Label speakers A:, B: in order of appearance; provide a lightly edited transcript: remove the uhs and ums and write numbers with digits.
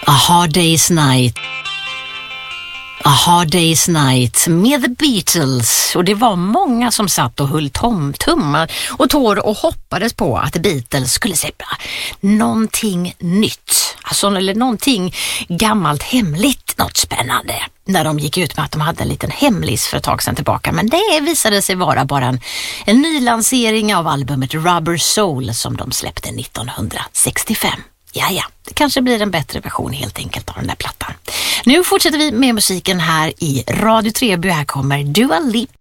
A: A Hard Day's Night. A Hard Day's Night med The Beatles, och det var många som satt och höll tummar och tår och hoppades på att The Beatles skulle släppa någonting nytt, alltså, eller någonting gammalt hemligt, något spännande, när de gick ut med att de hade en liten hemlis för ett tag sedan tillbaka. Men det visade sig vara bara en ny lansering av albumet Rubber Soul som de släppte 1965. Ja, det kanske blir en bättre version helt enkelt av den där plattan. Nu fortsätter vi med musiken här i Radio Treby. Här kommer Dua Lipa.